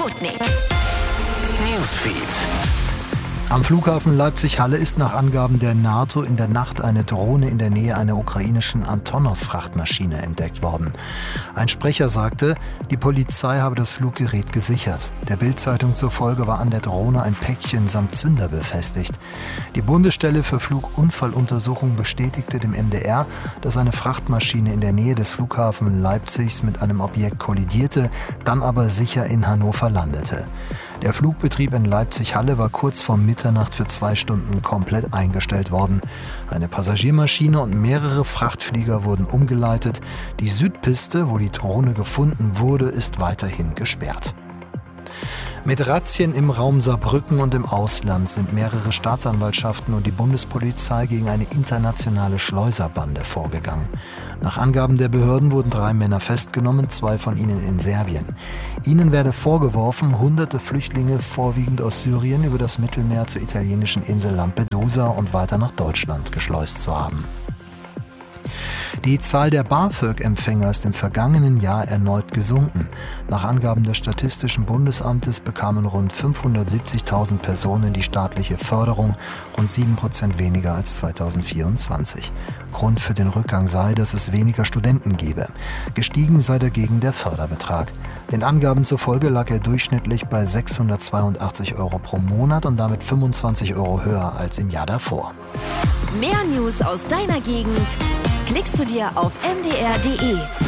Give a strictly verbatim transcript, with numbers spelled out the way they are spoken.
Sputnik Newsfeed. Am Flughafen Leipzig-Halle ist nach Angaben der NATO in der Nacht eine Drohne in der Nähe einer ukrainischen Antonov-Frachtmaschine entdeckt worden. Ein Sprecher sagte, die Polizei habe das Fluggerät gesichert. Der Bild-Zeitung zufolge war an der Drohne ein Päckchen samt Zünder befestigt. Die Bundesstelle für Flugunfalluntersuchung bestätigte dem M D R, dass eine Frachtmaschine in der Nähe des Flughafens Leipzigs mit einem Objekt kollidierte, dann aber sicher in Hannover landete. Der Flugbetrieb in Leipzig-Halle war kurz vor Mitternacht für zwei Stunden komplett eingestellt worden. Eine Passagiermaschine und mehrere Frachtflieger wurden umgeleitet. Die Südpiste, wo die Drohne gefunden wurde, ist weiterhin gesperrt. Mit Razzien im Raum Saarbrücken und im Ausland sind mehrere Staatsanwaltschaften und die Bundespolizei gegen eine internationale Schleuserbande vorgegangen. Nach Angaben der Behörden wurden drei Männer festgenommen, zwei von ihnen in Serbien. Ihnen werde vorgeworfen, hunderte Flüchtlinge, vorwiegend aus Syrien, über das Mittelmeer zur italienischen Insel Lampedusa und weiter nach Deutschland geschleust zu haben. Die Zahl der BAföG-Empfänger ist im vergangenen Jahr erneut gesunken. Nach Angaben des Statistischen Bundesamtes bekamen rund fünfhundertsiebzigtausend Personen die staatliche Förderung, rund sieben Prozent weniger als zweitausendvierundzwanzig. Grund für den Rückgang sei, dass es weniger Studenten gebe. Gestiegen sei dagegen der Förderbetrag. Den Angaben zufolge lag er durchschnittlich bei sechshundertzweiundachtzig Euro pro Monat und damit fünfundzwanzig Euro höher als im Jahr davor. Mehr News aus deiner Gegend klickst du dir auf m d r punkt d e.